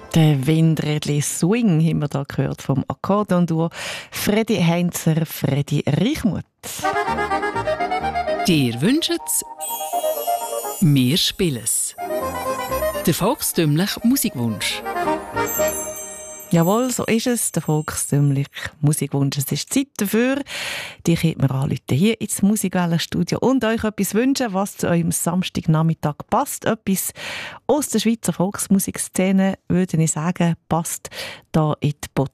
Der Windrädli Swing haben wir da gehört vom Akkordeonduo Freddy Heinzer, Freddy Reichmuth. Dir wünschet's, wir spielen's. Der volkstümliche Musikwunsch. Jawohl, so ist es, der volkstümliche Musikwunsch. Es ist Zeit dafür. Die könnt mir anrufen hier ins Musikwellenstudio und euch etwas wünschen, was zu eurem Samstagnachmittag passt. Etwas aus der Schweizer Volksmusikszene, würde ich sagen, passt da in die